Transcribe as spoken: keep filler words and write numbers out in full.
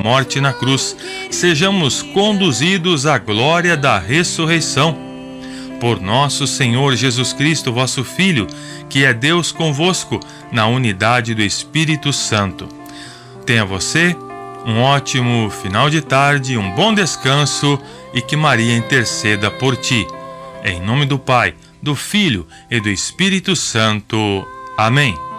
morte na cruz, sejamos conduzidos à glória da ressurreição. Por nosso Senhor Jesus Cristo, vosso Filho, que é Deus convosco, na unidade do Espírito Santo. Tenha você um ótimo final de tarde, um bom descanso e que Maria interceda por ti. Em nome do Pai, do Filho e do Espírito Santo. Amém.